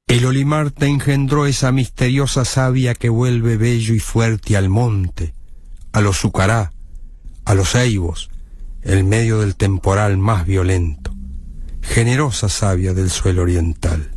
El olimar te engendró esa misteriosa savia que vuelve bello y fuerte al monte, a los sucará, a los ceibos, en medio del temporal más violento. Generosa savia del suelo oriental.